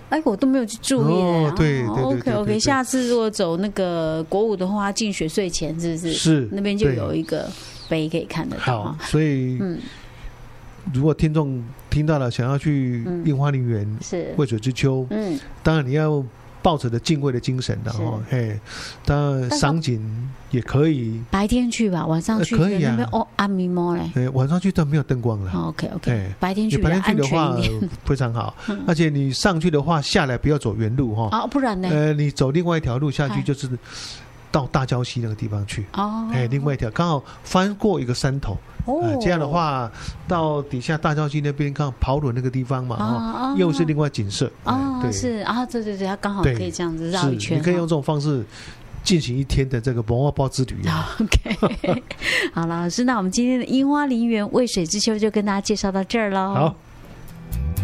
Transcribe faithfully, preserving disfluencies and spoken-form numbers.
哎，我都没有去注意哦，对对对 ，OK OK， 下次如果走那个国五的话，进雪隧前是不是？ 是那边就有一个碑可以看得到。 好，所以嗯。如果听众听到了想要去樱花陵园、是渭水之丘，嗯，当然你要抱着的敬畏的精神的哈，嘿，当然赏景也可以， 白天去吧，晚上去、 呃、可以啊。 那边哦，阿弥摩嘞， 哎，晚上去但没有灯光了。 OK OK， 白天去比较安全一点， 白天去的话非常好，而且你上去的话下来不要走原路哈， 哦，不然呢？ 呃，你走另外一条路下去就是。到大礁溪那个地方去哦，哎，另外一条刚好翻过一个山头哦、呃，这样的话到底下大礁溪那边刚好跑轮那个地方嘛，哦，又是另外景色哦，对，是啊，对对对，它刚好可以这样子绕一圈， 你可以用这种方式进行一天的这个文化包之旅啊。 OK， 好了，老师，那我们今天的樱花陵园渭水之丘就跟大家介绍到这儿喽。 好。